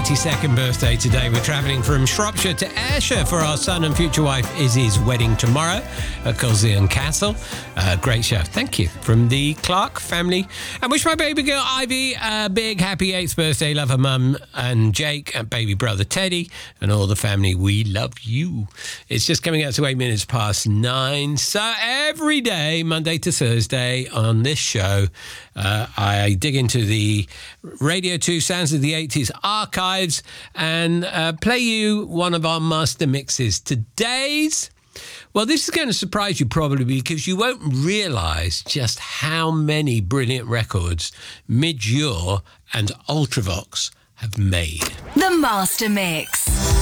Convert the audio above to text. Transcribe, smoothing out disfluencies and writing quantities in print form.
82nd birthday today. We're travelling from Shropshire to Ayrshire for our son and future wife Izzy's wedding tomorrow at Coleshill Castle. Great show. Thank you. From the Clark family. And wish my baby girl Ivy a big happy 8th birthday. Love her mum and Jake and baby brother Teddy and all the family. We love you. It's just coming out to 8 minutes past 9. So every day, Monday to Thursday on this show, I dig into the Radio 2 Sounds of the 80s archives and play you one of our master mixes. Today's, well, this is going to surprise you probably because you won't realise just how many brilliant records Midge Ure and Ultravox have made. The Master Mix.